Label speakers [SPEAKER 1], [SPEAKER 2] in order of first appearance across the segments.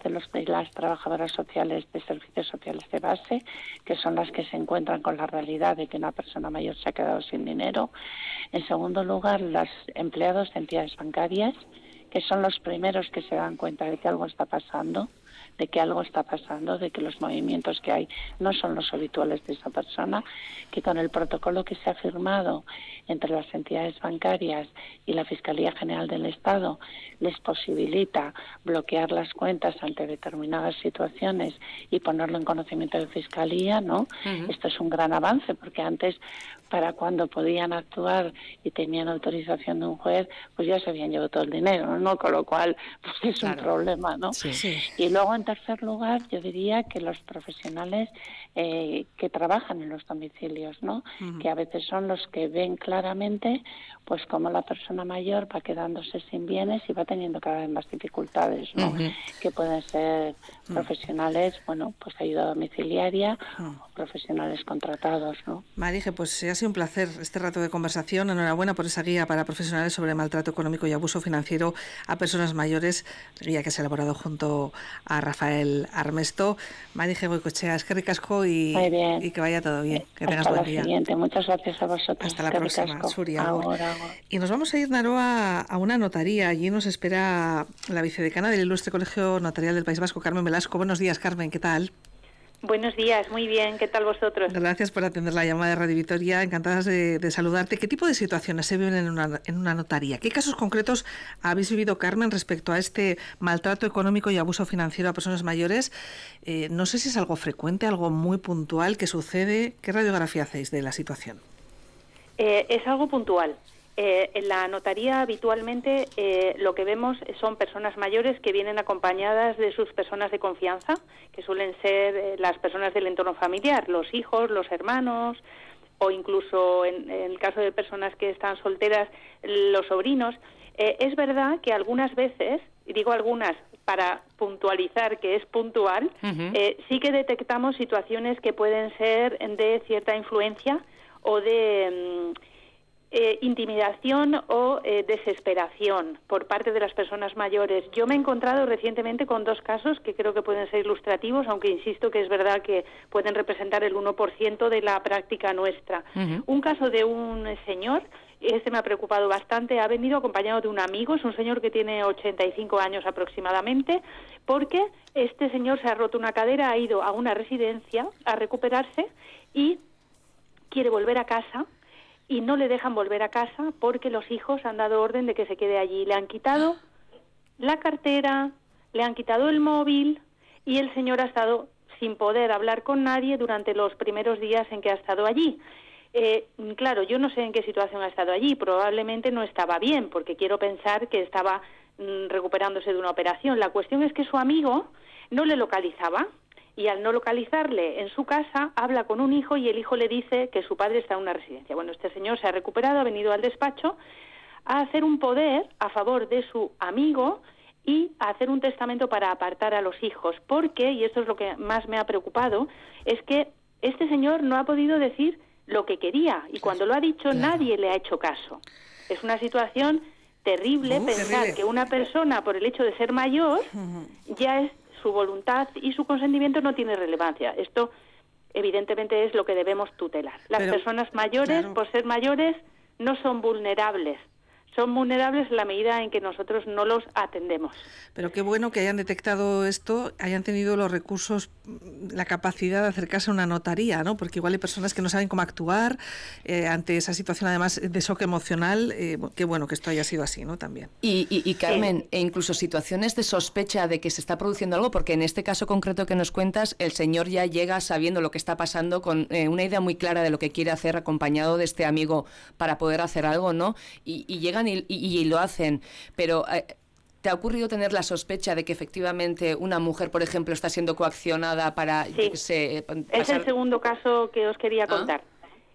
[SPEAKER 1] de las trabajadoras sociales de servicios sociales de base, que son las que se encuentran con la realidad de que una persona mayor se ha quedado sin dinero. En segundo lugar, los empleados de entidades bancarias, que son los primeros que se dan cuenta de que algo está pasando, de que los movimientos que hay no son los habituales de esa persona, que con el protocolo que se ha firmado entre las entidades bancarias y la Fiscalía General del Estado les posibilita bloquear las cuentas ante determinadas situaciones y ponerlo en conocimiento de Fiscalía, ¿no? Esto es un gran avance, porque antes, para cuando podían actuar y tenían autorización de un juez, pues ya se habían llevado todo el dinero, ¿no? Con lo cual, pues es un problema, ¿no?
[SPEAKER 2] Sí.
[SPEAKER 1] Y luego, en tercer lugar, yo diría que los profesionales que trabajan en los domicilios, ¿no? Que a veces son los que ven claramente pues cómo la persona mayor va quedándose sin bienes y va teniendo cada vez más dificultades, ¿no? Que pueden ser profesionales, bueno, pues ayuda domiciliaria, o profesionales contratados, ¿no?
[SPEAKER 2] Marije, pues ha sido un placer este rato de conversación. Enhorabuena por esa guía para profesionales sobre maltrato económico y abuso financiero a personas mayores, guía que se ha elaborado junto a Rafael Armesto. Marije Goicoechea, es que ricasco y que vaya todo bien, que tengas buen día.
[SPEAKER 1] Hasta la siguiente, muchas gracias a vosotros.
[SPEAKER 2] Hasta la próxima, Suri.
[SPEAKER 1] Ahora.
[SPEAKER 2] Y nos vamos a ir, Naroa, a una notaría. Allí nos espera la vicedecana del Ilustre Colegio Notarial del País Vasco, Carmen Velasco. Buenos días, Carmen, ¿qué tal?
[SPEAKER 3] Buenos días, muy bien, ¿qué tal vosotros?
[SPEAKER 2] Gracias por atender la llamada de Radio Vitoria, encantadas de saludarte. ¿Qué tipo de situaciones se viven en una notaría? ¿Qué casos concretos habéis vivido, Carmen, respecto a este maltrato económico y abuso financiero a personas mayores? No sé si es algo frecuente, algo muy puntual que sucede. ¿Qué radiografía hacéis de la situación?
[SPEAKER 3] Es algo puntual. En la notaría habitualmente lo que vemos son personas mayores que vienen acompañadas de sus personas de confianza, que suelen ser las personas del entorno familiar, los hijos, los hermanos, o incluso en el caso de personas que están solteras, los sobrinos. Es verdad que algunas veces, y digo algunas para puntualizar que es puntual, sí que detectamos situaciones que pueden ser de cierta influencia o de intimidación o desesperación por parte de las personas mayores. Yo me he encontrado recientemente con dos casos que creo que pueden ser ilustrativos, aunque insisto que es verdad que pueden representar el 1% de la práctica nuestra. Un caso de un señor, este me ha preocupado bastante, ha venido acompañado de un amigo, es un señor que tiene 85 años aproximadamente, porque este señor se ha roto una cadera, ha ido a una residencia a recuperarse y quiere volver a casa, y no le dejan volver a casa porque los hijos han dado orden de que se quede allí. Le han quitado la cartera, le han quitado el móvil y el señor ha estado sin poder hablar con nadie durante los primeros días en que ha estado allí. Claro, yo no sé en qué situación ha estado allí, probablemente no estaba bien, porque quiero pensar que estaba recuperándose de una operación. La cuestión es que su amigo no le localizaba, y al no localizarle en su casa, habla con un hijo y el hijo le dice que su padre está en una residencia. Bueno, este señor se ha recuperado, ha venido al despacho a hacer un poder a favor de su amigo y a hacer un testamento para apartar a los hijos. Porque, y esto es lo que más me ha preocupado, es que este señor no ha podido decir lo que quería y cuando lo ha dicho nadie le ha hecho caso. Es una situación terrible pensar que una persona, por el hecho de ser mayor, ya es su voluntad y su consentimiento no tiene relevancia. Esto, evidentemente, es lo que debemos tutelar. Las personas mayores, por ser mayores, no son vulnerables. Son vulnerables en la medida en que nosotros no los atendemos.
[SPEAKER 2] Pero qué bueno que hayan detectado esto, hayan tenido los recursos, la capacidad de acercarse a una notaría, ¿no? Porque igual hay personas que no saben cómo actuar ante esa situación, además de shock emocional. Qué bueno que esto haya sido así, ¿no? También.
[SPEAKER 4] Y Carmen, e incluso situaciones de sospecha de que se está produciendo algo, porque en este caso concreto que nos cuentas, el señor ya llega sabiendo lo que está pasando, con una idea muy clara de lo que quiere hacer, acompañado de este amigo para poder hacer algo, ¿no? Y llegan y lo hacen, pero ¿te ha ocurrido tener la sospecha de que efectivamente una mujer, por ejemplo, está siendo coaccionada para...
[SPEAKER 3] Sí, es el segundo caso que os quería contar.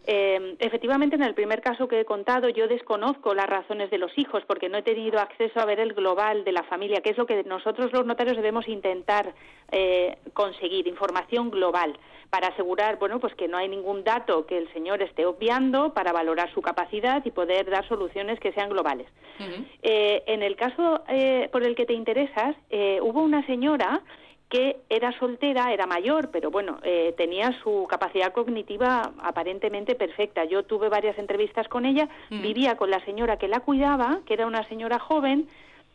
[SPEAKER 3] Efectivamente, en el primer caso que he contado, yo desconozco las razones de los hijos porque no he tenido acceso a ver el global de la familia, que es lo que nosotros los notarios debemos intentar conseguir, información global, para asegurar, bueno, pues que no hay ningún dato que el señor esté obviando para valorar su capacidad y poder dar soluciones que sean globales. En el caso por el que te interesas, hubo una señora que era soltera, era mayor, pero bueno, tenía su capacidad cognitiva aparentemente perfecta. Yo tuve varias entrevistas con ella, vivía con la señora que la cuidaba, que era una señora joven,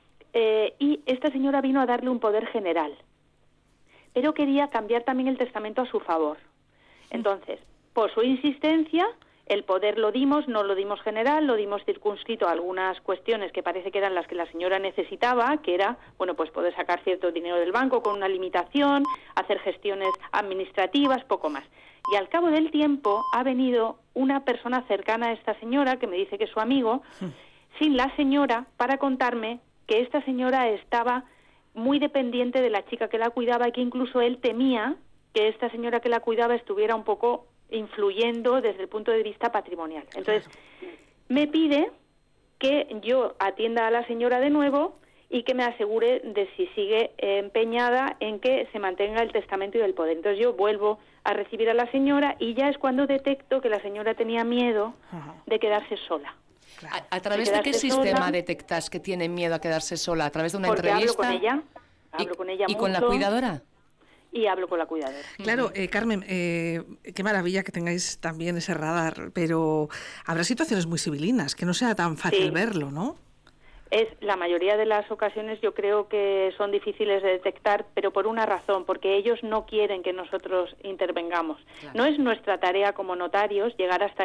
[SPEAKER 3] y esta señora vino a darle un poder general, pero quería cambiar también el testamento a su favor. Entonces, por su insistencia, el poder lo dimos, no lo dimos general, lo dimos circunscrito a algunas cuestiones que parece que eran las que la señora necesitaba, que era, bueno, pues poder sacar cierto dinero del banco con una limitación, hacer gestiones administrativas, poco más. Y al cabo del tiempo ha venido una persona cercana a esta señora, que me dice que es su amigo, sin la señora, para contarme que esta señora estaba muy dependiente de la chica que la cuidaba y que incluso él temía que esta señora que la cuidaba estuviera un poco influyendo desde el punto de vista patrimonial. Entonces, me pide que yo atienda a la señora de nuevo y que me asegure de si sigue empeñada en que se mantenga el testamento y el poder. Entonces yo vuelvo a recibir a la señora y ya es cuando detecto que la señora tenía miedo de quedarse sola.
[SPEAKER 4] Claro. ¿A través de qué sistema detectas que tiene miedo a quedarse sola? ¿A través de una
[SPEAKER 3] Porque
[SPEAKER 4] entrevista?
[SPEAKER 3] Hablo con ella
[SPEAKER 4] ¿Y
[SPEAKER 3] mucho,
[SPEAKER 4] con la cuidadora?
[SPEAKER 3] Y hablo con la cuidadora.
[SPEAKER 2] Claro, Carmen, qué maravilla que tengáis también ese radar, pero habrá situaciones muy civilinas, que no sea tan fácil verlo, ¿no?
[SPEAKER 3] La mayoría de las ocasiones yo creo que son difíciles de detectar, pero por una razón, porque ellos no quieren que nosotros intervengamos. Claro. No es nuestra tarea como notarios llegar hasta